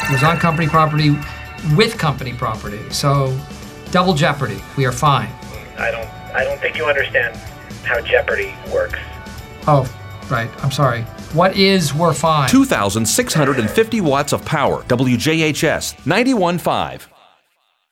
It was on company property with company property. So double jeopardy. We are fine. I don't think you understand how jeopardy works. Oh, right. I'm sorry. What is we're fine? 2,650 watts of power. WJHS 91.5.